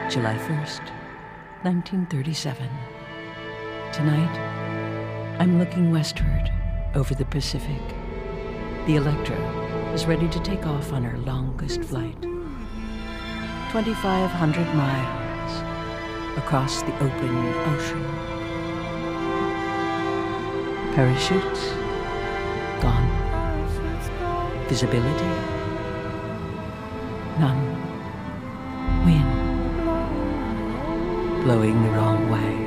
July 1st, 1937. Tonight, I'm looking westward over the Pacific. The Electra is ready to take off on her longest flight. 2,500 miles across the open ocean. Parachutes gone. Visibility none. Wind blowing the wrong way.